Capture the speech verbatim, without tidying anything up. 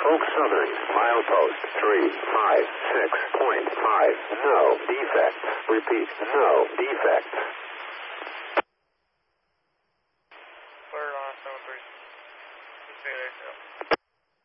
Norfolk Southern, milepost three five six point five. No defects. Repeat, no defects.